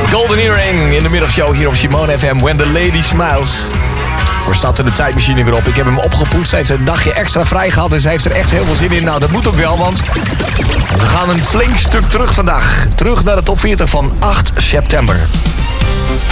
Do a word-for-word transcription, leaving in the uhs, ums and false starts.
Golden Earring in de middagshow hier op Simone F M. When the Lady Smiles. We starten de tijdmachine weer op. Ik heb hem opgepoetst. Ze heeft een dagje extra vrij gehad en ze heeft er echt heel veel zin in. Nou, dat moet ook wel, want we gaan een flink stuk terug vandaag. Terug naar de top veertig van acht september.